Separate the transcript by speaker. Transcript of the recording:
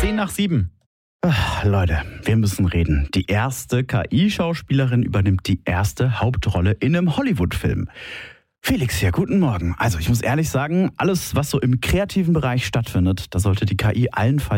Speaker 1: 7:10. Leute, wir müssen reden. Die erste KI-Schauspielerin übernimmt die erste Hauptrolle in einem Hollywood-Film. Felix hier, guten Morgen. Also ich muss ehrlich sagen, alles, was so im kreativen Bereich stattfindet, da sollte die KI allenfalls